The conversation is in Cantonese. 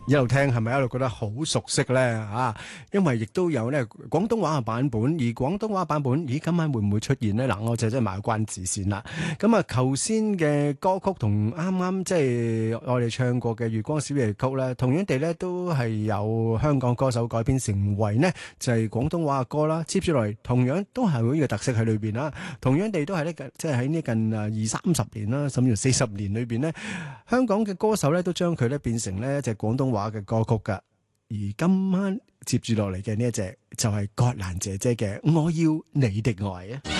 一路聽係咪一路覺得好熟悉咧啊？因為亦都有咧廣東話嘅版本，而廣東話版本，咦今晚會唔會出現呢？嗱，我就真係賣個關子先啦。咁啊，頭先嘅歌曲同啱啱即係我哋唱過嘅《月光小夜曲》咧，同樣地咧都係由香港歌手改編成為呢就係廣東話嘅歌啦。接住落嚟，同樣都係會呢個特色喺裏邊啦。同樣地都係呢即係喺呢近20-30年啦，甚至40年裏邊呢，香港嘅歌手咧都將佢咧變成呢一隻廣東話嘅歌曲噶。而今晚接住落嚟嘅呢一隻就係葛蘭姐姐嘅《我要你的愛》啊。